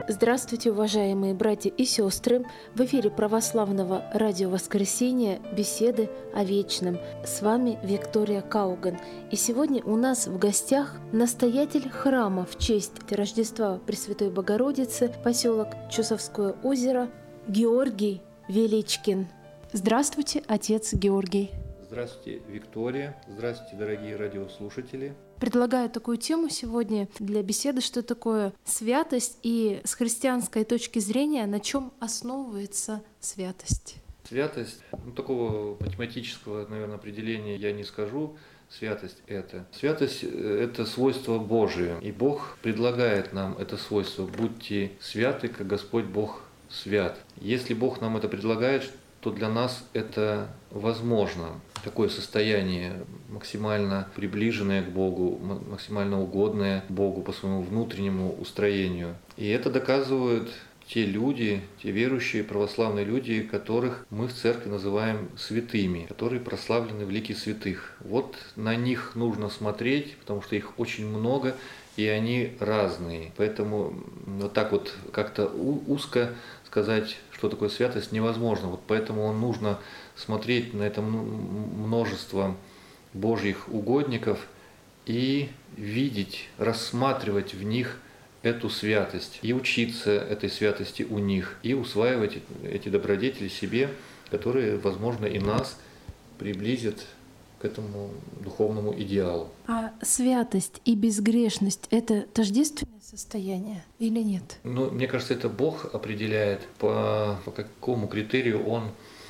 Здравствуйте, уважаемые братья и сестры! В эфире православного радио «Воскресенье» беседы о вечном. С вами Виктория Кауган. И сегодня у нас в гостях настоятель храма в честь Рождества Пресвятой Богородицы, поселок Чусовское озеро, Георгий Величкин. Здравствуйте, отец Георгий. Здравствуйте, Виктория. Здравствуйте, дорогие радиослушатели. Предлагаю такую тему сегодня для беседы, что такое святость и с христианской точки зрения, на чем основывается святость. Святость, такого математического, наверное, определения я не скажу. Святость это свойство Божие, и Бог предлагает нам это свойство. Будьте святы, как Господь Бог свят. Если Бог нам это предлагает, то для нас это возможно. Такое состояние максимально приближенное к Богу, максимально угодное Богу по своему внутреннему устроению. И это доказывают те люди, те верующие православные люди, которых мы в церкви называем святыми, которые прославлены в лике святых. Вот на них нужно смотреть, потому что их очень много, и они разные. Поэтому вот так вот как-то узко сказать, что такое святость, невозможно. Вот поэтому нужно смотреть на это множество Божьих угодников и видеть, рассматривать в них эту святость и учиться этой святости у них, и усваивать эти добродетели себе, которые, возможно, и нас приблизят к этому духовному идеалу. А святость и безгрешность — это тождественное состояние или нет? Мне кажется, это Бог определяет, по какому критерию Он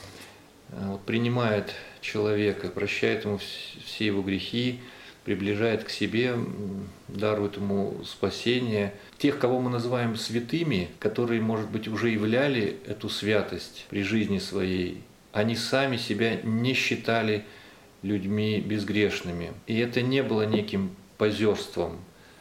принимает человека, прощает ему все его грехи, приближает к себе, дарует ему спасение. Тех, кого мы называем святыми, которые, может быть, уже являли эту святость при жизни своей, они сами себя не считали людьми безгрешными. И это не было неким позерством,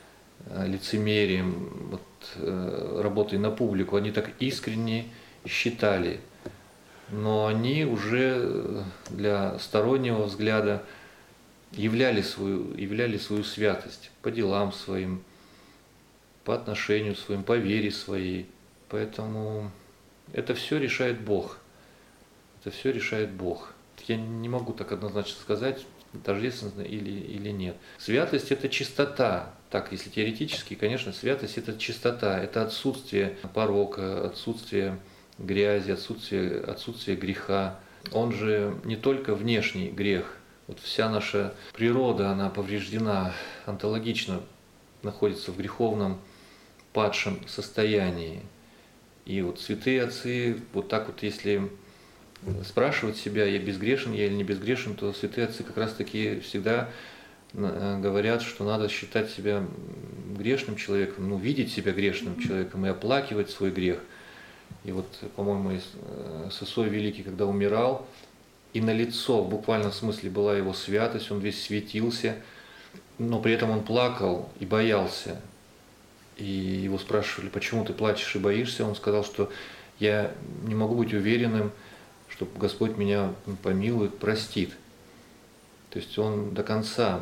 лицемерием, работой на публику. Они так искренне считали. Но они уже для стороннего взгляда являли свою святость по делам своим, по отношению своим, по вере своей. Поэтому это все решает Бог. Это все решает Бог. Я не могу так однозначно сказать, тождественно или нет. Святость – это чистота. Так, если теоретически, конечно, святость – это чистота, это отсутствие порока, отсутствие грязи, отсутствие греха. Он же не только внешний грех. Вот вся наша природа, она повреждена, онтологично находится в греховном падшем состоянии. И вот святые отцы, вот так вот, если спрашивать себя, я безгрешен я или не безгрешен, то святые отцы как раз таки всегда говорят, что надо считать себя грешным человеком, видеть себя грешным человеком и оплакивать свой грех. И вот, по-моему, Сысой Великий, когда умирал, и на лицо в буквальном смысле была его святость, он весь светился, но при этом он плакал и боялся. И его спрашивали, почему ты плачешь и боишься? Он сказал, что я не могу быть уверенным, что Господь меня помилует, простит. То есть он до конца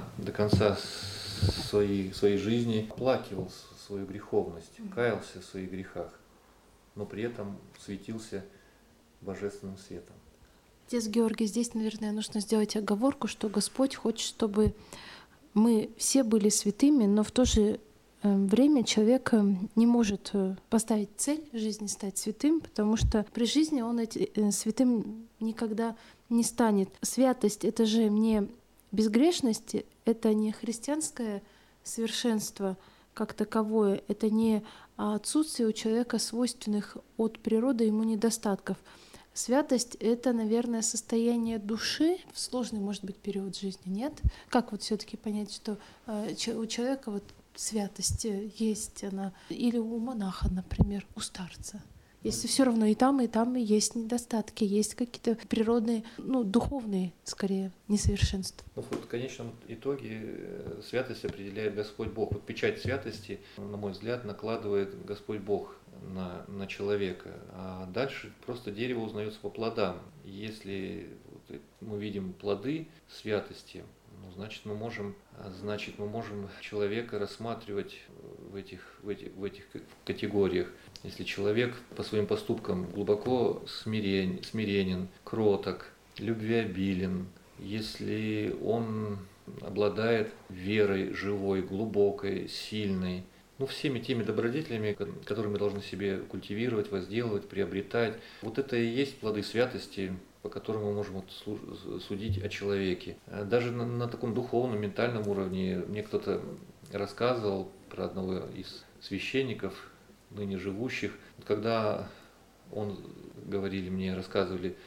своей жизни оплакивал свою греховность, каялся в своих грехах, но при этом светился божественным светом. Отец Георгий, здесь, наверное, нужно сделать оговорку, что Господь хочет, чтобы мы все были святыми, но в то же время человек не может поставить цель в жизни стать святым, потому что при жизни он святым никогда не станет. Святость — это же не безгрешность, это не христианское совершенство как таковое, это не отсутствие у человека свойственных от природы ему недостатков. Святость — это, наверное, состояние души в сложный, может быть, период жизни, нет? Как вот все-таки понять, что у человека вот святость есть она, или у монаха, например, у старца? Если все равно и там есть недостатки, есть какие-то природные, духовные, скорее, несовершенства. В конечном итоге святость определяет Господь Бог. Вот печать святости, на мой взгляд, накладывает Господь Бог на человека. А дальше просто дерево узнается по плодам. Если мы видим плоды святости, значит мы можем человека рассматривать в в этих категориях. Если человек по своим поступкам глубоко смиренен, кроток, любвеобилен, если он обладает верой живой, глубокой, сильной, всеми теми добродетелями, которые мы должны себе культивировать, возделывать, приобретать. Вот это и есть плоды святости, по которым мы можем судить о человеке. Даже на таком духовном, ментальном уровне мне кто-то рассказывал про одного из священников, ныне живущих, когда он, говорили мне, рассказывали,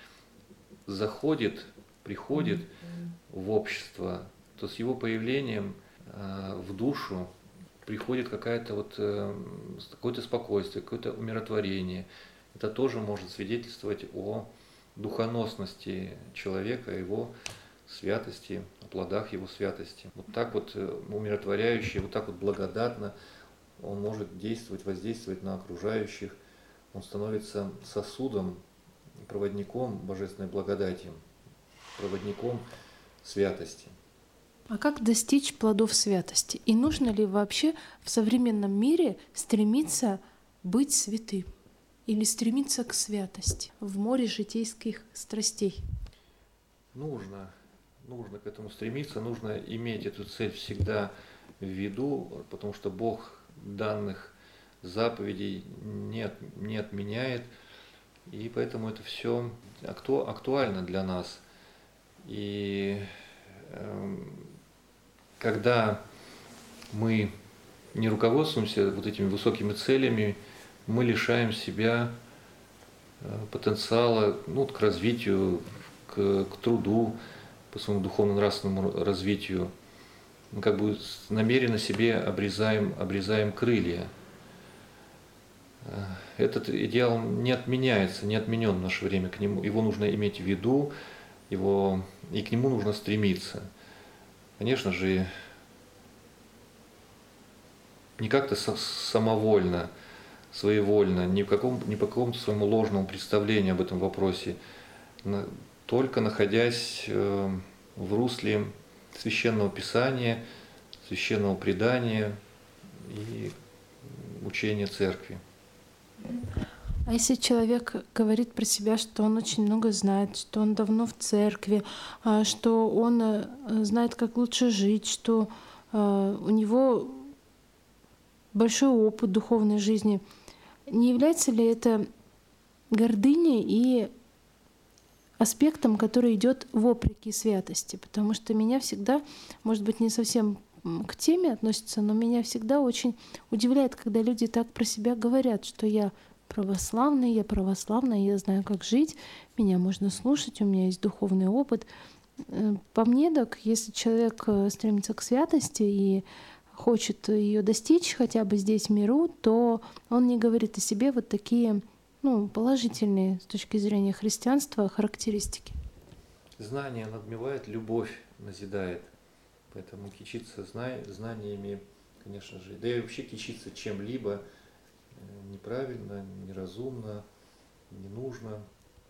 приходит в общество, то с его появлением в душу приходит какое-то спокойствие, какое-то умиротворение. Это тоже может свидетельствовать о духоносности человека, о его святости, о плодах его святости. Вот так вот умиротворяюще, вот так вот благодатно он может действовать, воздействовать на окружающих. Он становится сосудом, проводником божественной благодати, проводником святости. А как достичь плодов святости? И нужно ли вообще в современном мире стремиться быть святым? Или стремиться к святости в море житейских страстей? Нужно к этому стремиться, нужно иметь эту цель всегда в виду, потому что Бог данных заповедей не отменяет, и поэтому это все актуально для нас. И когда мы не руководствуемся вот этими высокими целями, мы лишаем себя потенциала к развитию, к труду, по своему духовно-нравственному развитию. Мы как бы намеренно себе обрезаем крылья. Этот идеал не отменяется, не отменен в наше время. Его нужно иметь в виду, и к нему нужно стремиться. Конечно же, не как-то самовольно, своевольно, не по какому-то своему ложному представлению об этом вопросе, только находясь в русле священного писания, священного предания и учения церкви. А если человек говорит про себя, что он очень много знает, что он давно в церкви, что он знает, как лучше жить, что у него большой опыт духовной жизни, не является ли это гордыней и аспектом, который идет вопреки святости? Потому что меня всегда, может быть, не совсем к теме относится, но меня всегда очень удивляет, когда люди так про себя говорят, что я православная, я знаю, как жить, меня можно слушать, у меня есть духовный опыт. По мне, так, если человек стремится к святости и хочет ее достичь хотя бы здесь в миру, то он не говорит о себе вот такие положительные с точки зрения христианства характеристики. Знание надмевает, любовь назидает. Поэтому кичиться знаниями, конечно же, да и вообще кичиться чем-либо неправильно, неразумно, не нужно.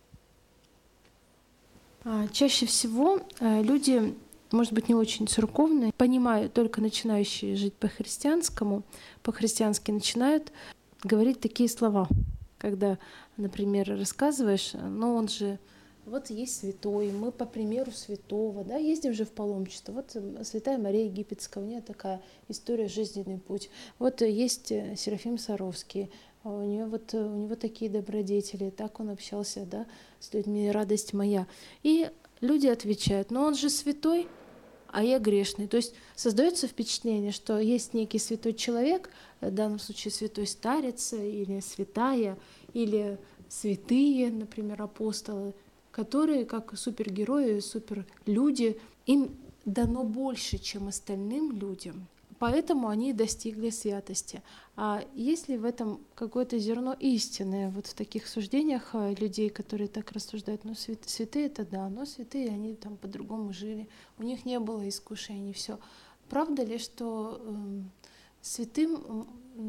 Чаще всего люди, может быть, не очень церковные, понимают, только начинающие жить по-христиански начинают говорить такие слова. Когда, например, рассказываешь, он же, вот есть святой, мы по примеру святого, да, ездим же в паломничество. Вот святая Мария Египетская, у нее такая история, жизненный путь. Вот есть Серафим Саровский, у него такие добродетели, так он общался, да, с людьми, радость моя. И люди отвечают, он же святой, а я грешный. То есть создается впечатление, что есть некий святой человек, в данном случае святой старец или святая, или святые, например, апостолы, которые как супергерои, суперлюди, им дано больше, чем остальным людям. Поэтому они достигли святости. А есть ли в этом какое-то зерно истины, вот в таких суждениях людей, которые так рассуждают, святые это да, но святые они там по-другому жили, у них не было искушений, все. Правда ли, что святым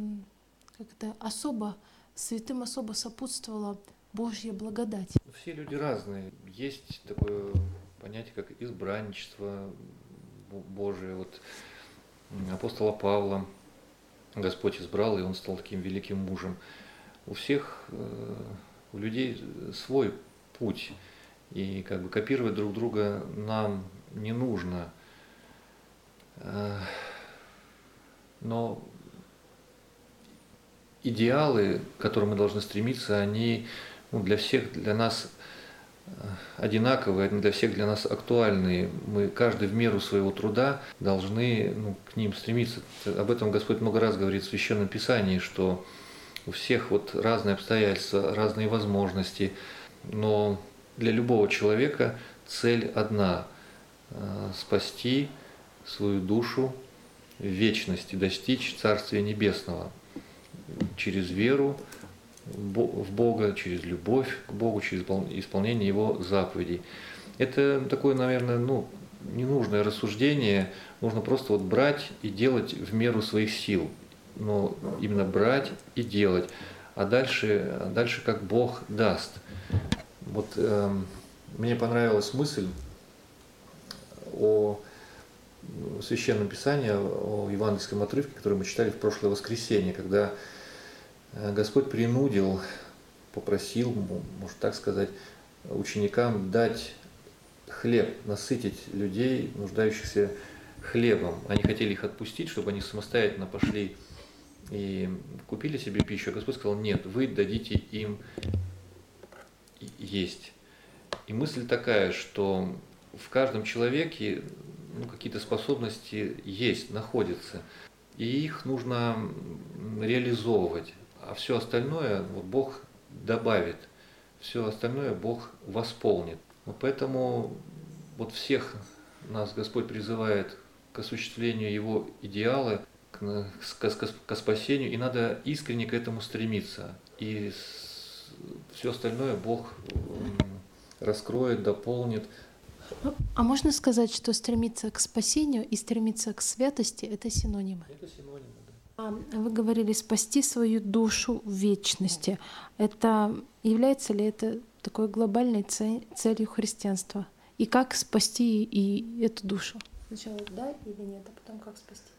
святым особо сопутствовала Божья благодать? Все люди разные. Есть такое понятие, как избранничество Божие. Вот апостола Павла Господь избрал, и он стал таким великим мужем. У всех, у людей свой путь, и как бы копировать друг друга нам не нужно. Но идеалы, к которым мы должны стремиться, они для всех, для нас одинаковые, они для всех для нас актуальные. Мы каждый в меру своего труда должны к ним стремиться. Об этом Господь много раз говорит в Священном Писании, что у всех разные обстоятельства, разные возможности, но для любого человека цель одна – спасти свою душу в вечности, достичь Царствия Небесного через веру в Бога, через любовь к Богу, через исполнение Его заповедей. Это такое, наверное, ненужное рассуждение. Нужно просто брать и делать в меру своих сил. Но именно брать и делать. А дальше как Бог даст. Мне понравилась мысль о Священном Писании, о евангельском отрывке, который мы читали в прошлое воскресенье, когда Господь попросил, можно так сказать, ученикам дать хлеб, насытить людей, нуждающихся хлебом. Они хотели их отпустить, чтобы они самостоятельно пошли и купили себе пищу. А Господь сказал: нет, вы дадите им есть. И мысль такая, что в каждом человеке какие-то способности есть, находятся, и их нужно реализовывать. А все остальное Бог добавит, все остальное Бог восполнит. Поэтому всех нас Господь призывает к осуществлению Его идеала, к спасению, и надо искренне к этому стремиться. И все остальное Бог раскроет, дополнит. А можно сказать, что стремиться к спасению и стремиться к святости — это синонимы? Это синонимы, да. Вы говорили «спасти свою душу в вечности». Является ли это такой глобальной целью христианства? И как спасти и эту душу? Сначала да или нет, а потом как спасти?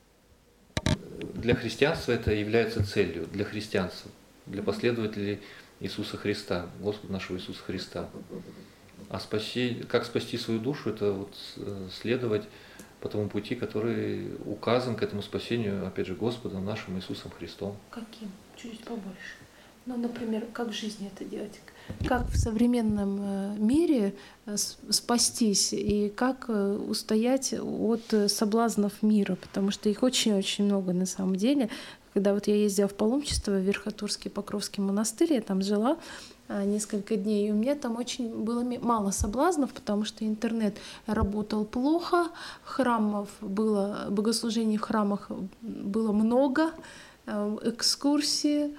Для христианства это является целью, для христианства, для последователей Иисуса Христа, Господа нашего Иисуса Христа. А как спасти свою душу, это следовать по тому пути, который указан к этому спасению, опять же, Господом нашим Иисусом Христом. Каким? Чуть побольше. Например, как в жизни это делать? Как в современном мире спастись и как устоять от соблазнов мира? Потому что их очень-очень много на самом деле. Когда я ездила в паломничество в Верхотурский Покровский монастырь, я там жила несколько дней, и у меня там очень было мало соблазнов, потому что интернет работал плохо, богослужений в храмах было много, экскурсии,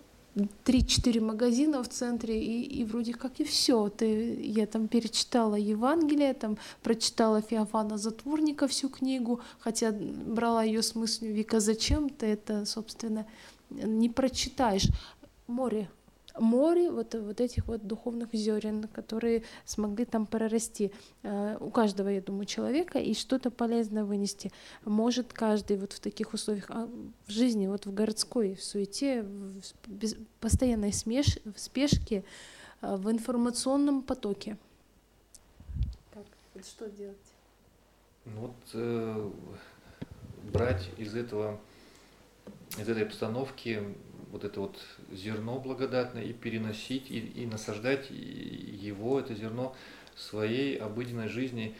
3-4 магазина в центре, и вроде как и все. Я там перечитала Евангелие, там прочитала Феофана Затворника всю книгу, хотя брала ее с мыслью: Вика, зачем ты это, собственно, не прочитаешь? Море этих духовных зерен, которые смогли там прорасти. У каждого, я думаю, человека и что-то полезное вынести. Может каждый в таких условиях, в жизни, в городской, в суете, в постоянной спешке, в информационном потоке. Что делать? Брать из этой обстановки это зерно благодатное и переносить, и насаждать его, это зерно, в своей обыденной жизни,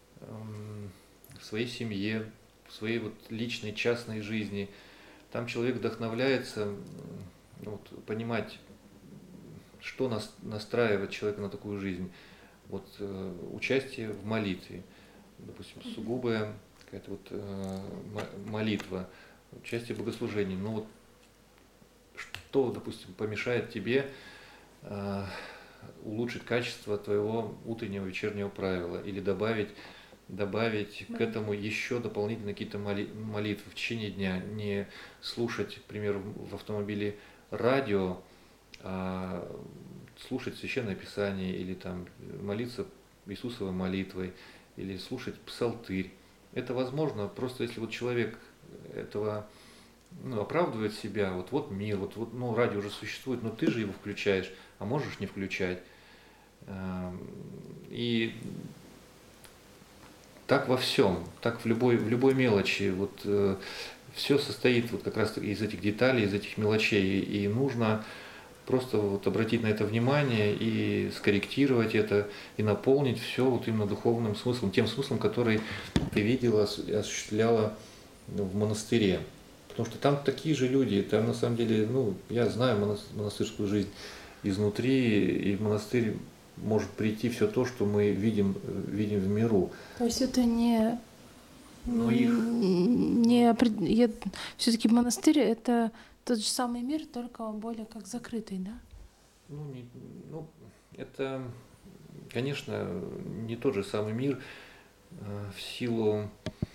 в своей семье, в своей личной, частной жизни. Там человек вдохновляется понимать, что настраивает человека на такую жизнь. Участие в молитве, допустим, сугубая какая-то молитва, участие в богослужении. Что, допустим, помешает тебе улучшить качество твоего утреннего, вечернего правила или добавить к этому еще дополнительно какие-то молитвы в течение дня, не слушать, к примеру, в автомобиле радио, а слушать Священное Писание или молиться Иисусовой молитвой или слушать псалтырь. Это возможно, просто если человек этого оправдывает себя, вот мир, ну, радио уже существует, но ты же его включаешь, а можешь не включать. И так во всем, так в любой мелочи. Все состоит вот как раз из этих деталей, из этих мелочей. И нужно просто вот обратить на это внимание и скорректировать это, и наполнить все вот именно духовным смыслом, тем смыслом, который ты видела, осуществляла в монастыре. Потому что там такие же люди, там на самом деле, ну, я знаю монастырскую жизнь изнутри, и в монастырь может прийти все то, что мы видим в миру. То есть это не все-таки монастырь это тот же самый мир, только он более как закрытый, да? Это, конечно, не тот же самый мир в силу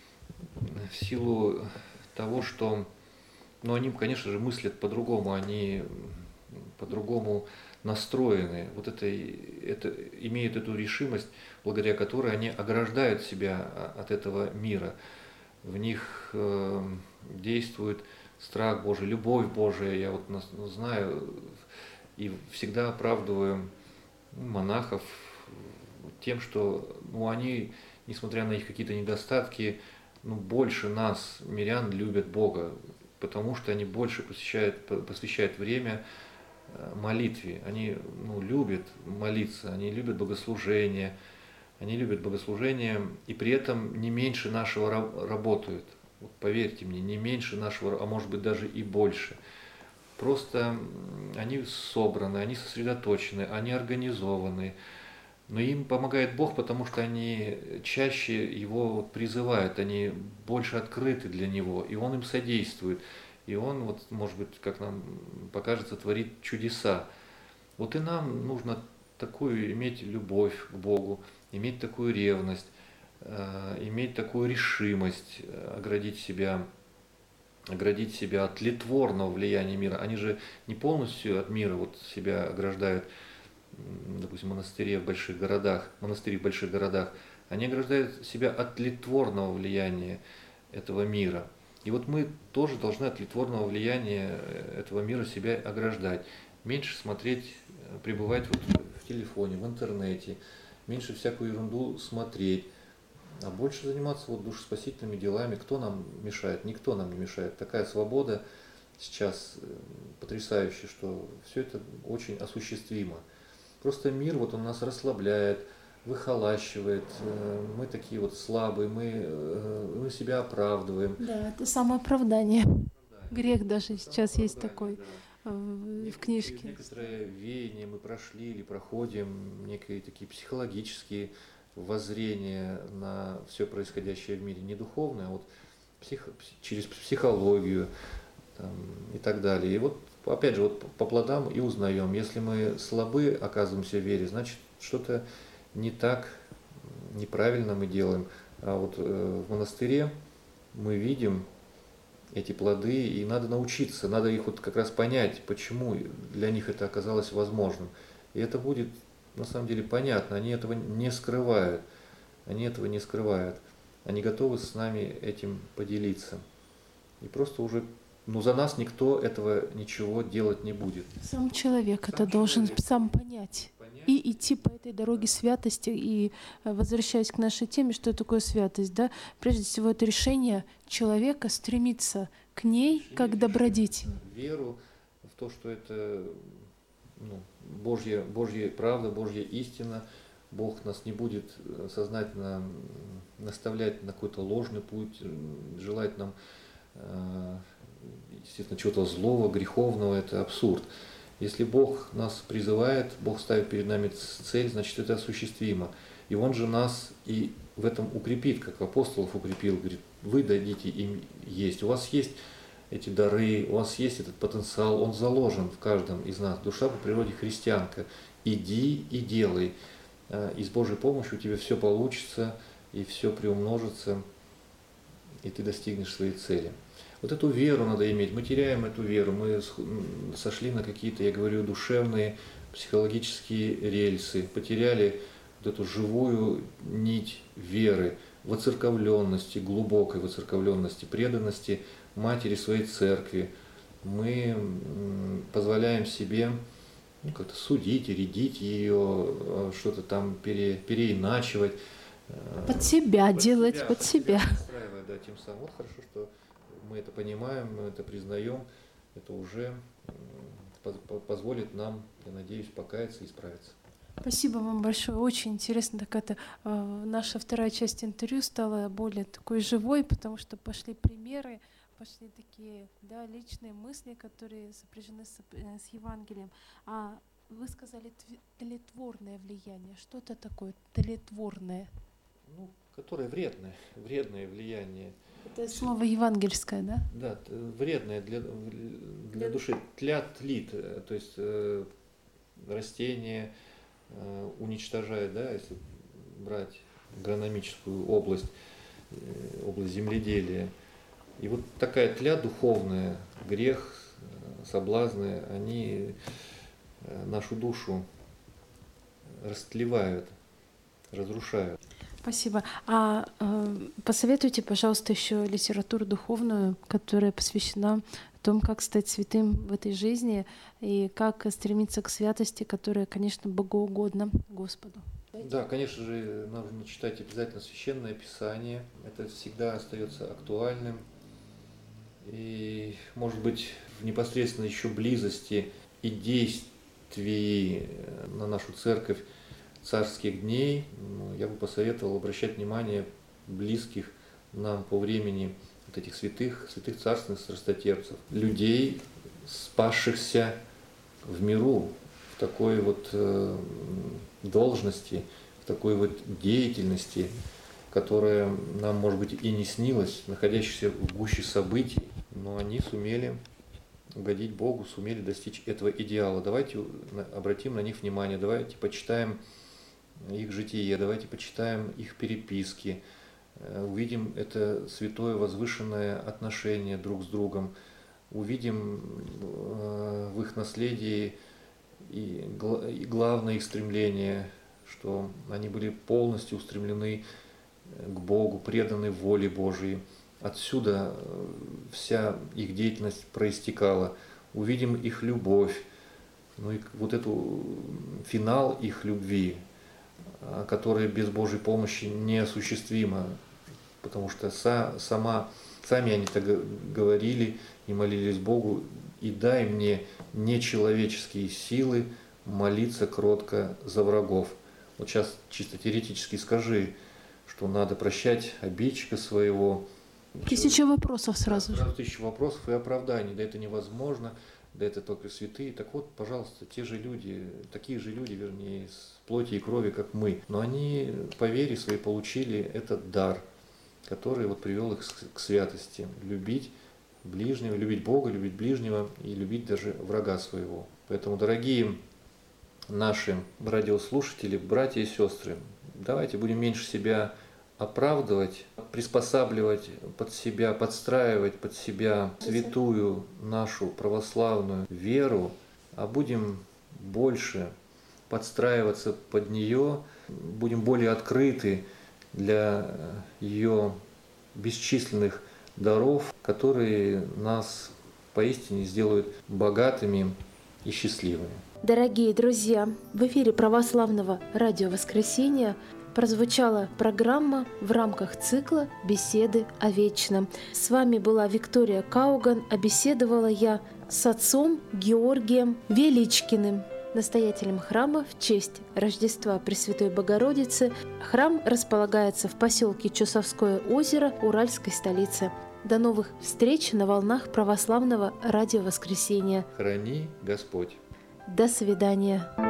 того, что, они, конечно же, мыслят по-другому, они по-другому настроены. Вот это имеют эту решимость, благодаря которой они ограждают себя от этого мира. В них действует страх Божий, любовь Божия. Я знаю и всегда оправдываю монахов тем, что они, несмотря на их какие-то недостатки, больше нас, мирян, любят Бога, потому что они больше посвящают время молитве. Они любят молиться, они любят богослужение, и при этом не меньше нашего работают. Вот поверьте мне, не меньше нашего, а может быть даже и больше. Просто они собраны, они сосредоточены, они организованы. Но им помогает Бог, потому что они чаще Его призывают, они больше открыты для Него, и Он им содействует. И Он, может быть, как нам покажется, творит чудеса. Вот и нам нужно такую иметь любовь к Богу, иметь такую ревность, иметь такую решимость оградить себя от тлетворного влияния мира. Они же не полностью от мира себя ограждают, допустим, монастыри в больших городах, они ограждают себя от тлетворного влияния этого мира. И мы тоже должны от тлетворного влияния этого мира себя ограждать. Меньше смотреть, пребывать в телефоне, в интернете, меньше всякую ерунду смотреть, а больше заниматься душеспасительными делами. Кто нам мешает? Никто нам не мешает. Такая свобода сейчас потрясающая, что все это очень осуществимо. Просто мир он нас расслабляет, выхолащивает, мы такие слабые, мы себя оправдываем. Да, это самооправдание. Грех даже сейчас есть такой в книжке. Некоторые веяния мы прошли или проходим, некие такие психологические воззрения на все происходящее в мире, не духовное, а через психологию и так далее. И опять же, по плодам и узнаем. Если мы слабы оказываемся в вере, значит что-то не так, неправильно мы делаем. А в монастыре мы видим эти плоды, и надо научиться, надо их как раз понять, почему для них это оказалось возможным. И это будет на самом деле понятно, они этого не скрывают. Они готовы с нами этим поделиться. И просто уже за нас никто этого ничего делать не будет. Сам человек это должен сам понять. И идти по этой дороге святости. И возвращаясь к нашей теме, что такое святость, да? Прежде всего, это решение человека стремиться к ней как добродетель. Веру в то, что это Божья правда, Божья истина. Бог нас не будет сознательно наставлять на какой-то ложный путь, желать нам, естественно, чего-то злого, греховного, это абсурд. Если Бог нас призывает, Бог ставит перед нами цель, значит это осуществимо. И Он же нас и в этом укрепит, как апостолов укрепил, говорит, вы дадите им есть. У вас есть эти дары, у вас есть этот потенциал, он заложен в каждом из нас. Душа по природе христианка. Иди и делай. И с Божьей помощью у тебя все получится, и все приумножится, и ты достигнешь своей цели. Эту веру надо иметь. Мы теряем эту веру, мы сошли на какие-то, я говорю, душевные, психологические рельсы, потеряли эту живую нить веры, воцерковленности, глубокой воцерковленности, преданности матери своей церкви, мы позволяем себе как-то судить, рядить ее, что-то там переиначивать. Под себя делать, под себя. Подстраивая, да, тем самым. Вот хорошо, что мы это понимаем, мы это признаем, это уже позволит нам, я надеюсь, покаяться и исправиться. Спасибо вам большое. Очень интересно. Так это наша вторая часть интервью стала более такой живой, потому что пошли примеры, пошли такие, да, личные мысли, которые сопряжены с Евангелием. А вы сказали тлетворное влияние. Что это такое тлетворное? Ну, которое вредное влияние. Это слово евангельское, да? Да, вредное для души. Тлит, то есть растение уничтожает, да, если брать агрономическую область земледелия. И вот такая тля духовная, грех, соблазны, они нашу душу растлевают, разрушают. Спасибо. А посоветуйте, пожалуйста, еще литературу духовную, которая посвящена тому, как стать святым в этой жизни и как стремиться к святости, которая, конечно, богоугодна Господу. Да, конечно же, нужно читать обязательно Священное Писание. Это всегда остается актуальным. И, может быть, в непосредственной еще близости и действии на нашу церковь царских дней, я бы посоветовал обращать внимание близких нам по времени вот этих святых царственных страстотерпцев, людей, спасшихся в миру, в такой вот должности, в такой вот деятельности, которая нам, может быть, и не снилась, находящихся в гуще событий, но они сумели угодить Богу, сумели достичь этого идеала. Давайте обратим на них внимание, давайте почитаем их житие, давайте почитаем их переписки, увидим это святое возвышенное отношение друг с другом, увидим в их наследии и главное их стремление, что они были полностью устремлены к Богу, преданы воле Божией. Отсюда вся их деятельность проистекала. Увидим их любовь, ну и вот эту финал их любви, которая без Божьей помощи неосуществима, потому что сами они так говорили и молились Богу: «И дай мне нечеловеческие силы молиться кротко за врагов». Вот сейчас чисто теоретически скажи, что надо прощать обидчика своего. 1000 вопросов сразу же. 1000 вопросов и оправданий. Да это невозможно, да это только святые. Так вот, пожалуйста, такие же люди, вернее, с плоти и крови, как мы. Но они по вере своей получили этот дар, который вот привел их к святости. Любить ближнего, любить Бога, любить ближнего и любить даже врага своего. Поэтому, дорогие наши радиослушатели, братья и сестры, давайте будем меньше себя оправдывать, приспосабливать под себя, подстраивать под себя святую нашу православную веру, а будем больше подстраиваться под нее, будем более открыты для ее бесчисленных даров, которые нас поистине сделают богатыми и счастливыми. Дорогие друзья, в эфире православного радио «Воскресенье» прозвучала программа в рамках цикла «Беседы о вечном». С вами была Виктория Кауган, а беседовала я с отцом Георгием Величкиным, настоятелем храма в честь Рождества Пресвятой Богородицы. Храм располагается в поселке Чусовское озеро уральской столицы. До новых встреч на волнах православного радио «Воскресенье». Храни Господь. До свидания.